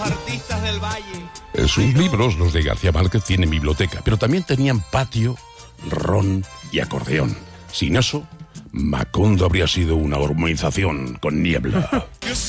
Artistas del Valle. Sus libros, los de García Márquez, tienen biblioteca, pero también tenían patio, ron y acordeón. Sin eso, Macondo habría sido una urbanización con niebla.